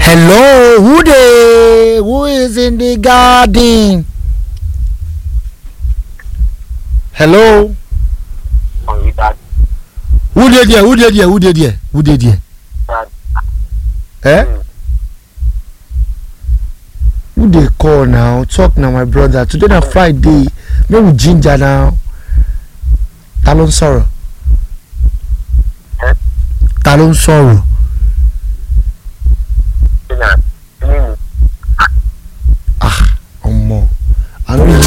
Hello, who dey? Who is in the garden? Hello. Who dey there? Who dey there? Who dey there? Who dey there? Eh? Who dey call now? Talk now, my brother. Today na Friday. Make we ginger now. Ta ló ń sọ̀rọ̀? Ta ló ń sọ̀rọ̀?